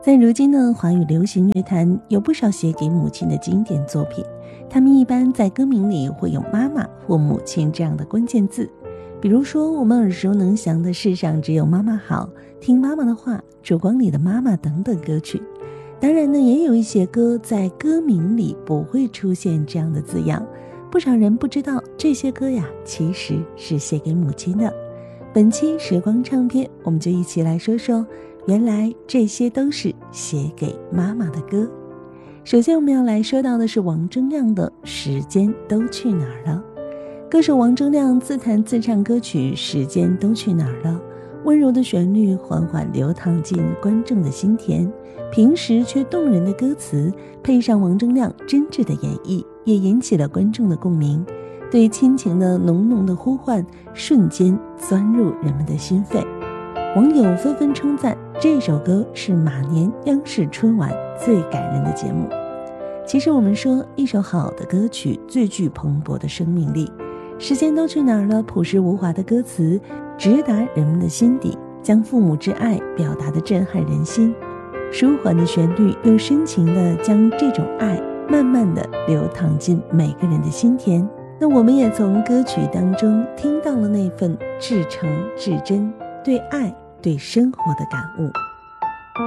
在如今的华语流行乐坛，有不少写给母亲的经典作品，他们一般在歌名里会有妈妈或母亲这样的关键字。比如说我们耳熟能详的世上只有妈妈好、听妈妈的话、烛光里的妈妈等等歌曲。当然呢，也有一些歌在歌名里不会出现这样的字样，不少人不知道这些歌呀其实是写给母亲的。本期时光唱片，我们就一起来说说原来这些都是写给妈妈的歌。首先我们要来说到的是王铮亮的《时间都去哪儿了》。歌手王铮亮自弹自唱歌曲《时间都去哪儿了》，温柔的旋律缓缓流淌进观众的心田，平实却动人的歌词配上王铮亮真挚的演绎，也引起了观众的共鸣，对亲情的浓浓的呼唤瞬间钻入人们的心肺。网友纷纷称赞这首歌是马年央视春晚最感人的节目。其实我们说，一首好的歌曲最具蓬勃的生命力。时间都去哪儿了，朴实无华的歌词直达人们的心底，将父母之爱表达得震撼人心。舒缓的旋律又深情地将这种爱慢慢地流淌进每个人的心田。那我们也从歌曲当中听到了那份至诚至真对爱对生活的感悟。